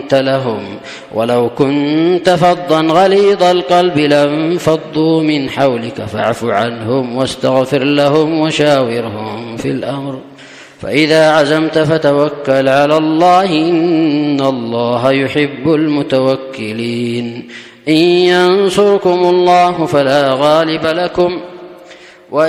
لهم ولو كنت فظا غليظ القلب لانفضوا من حولك فاعف عنهم واستغفر لهم وشاورهم في الأمر فإذا عزمت فتوكل على الله إن الله يحب المتوكلين إن ينصركم الله فلا غالب لكم